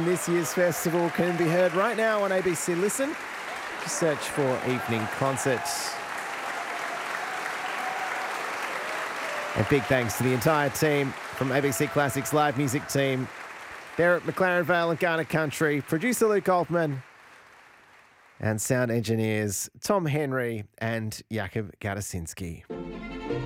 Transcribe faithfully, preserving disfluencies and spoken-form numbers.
this year's festival can be heard right now on A B C Listen. Just search for Evening Concert. A big thanks to the entire team from A B C Classics live music team. They're at McLaren Vale and Garner Country. Producer Luke Altman and sound engineers Tom Henry and Jakub Gadasinski.